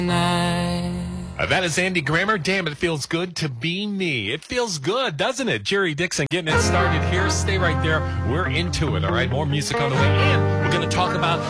That is Andy Grammer. Damn, it feels good to be me. It feels good, doesn't it? Jerry Dixon getting it started here. Stay right there. We're into it, all right? More music on the way. And we're going to talk about